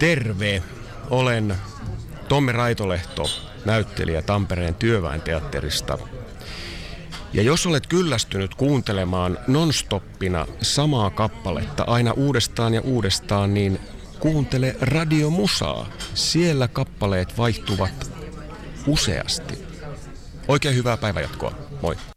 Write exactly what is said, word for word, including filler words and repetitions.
Terve! Olen Tommi Raitolehto, näyttelijä Tampereen Työväen Teatterista. Ja jos olet kyllästynyt kuuntelemaan nonstoppina samaa kappaletta aina uudestaan ja uudestaan, niin kuuntele radiomusaa. Siellä kappaleet vaihtuvat useasti. Oikein hyvää päivänjatkoa. Moi!